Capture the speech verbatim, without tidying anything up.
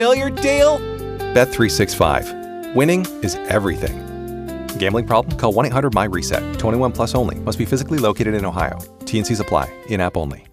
Failure, Dale? Bet three sixty-five. Winning is everything. Gambling problem? Call one eight hundred M Y RESET. twenty-one plus only. Must be physically located in Ohio. T and Cs apply. In-app only.